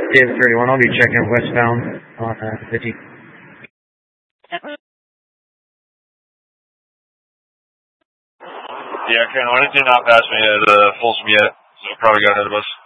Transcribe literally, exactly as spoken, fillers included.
David thirty-one, I'll be checking westbound on uh, fifty. Yeah, Colonel, anything not past me at uh, Folsom yet, so probably got ahead of us.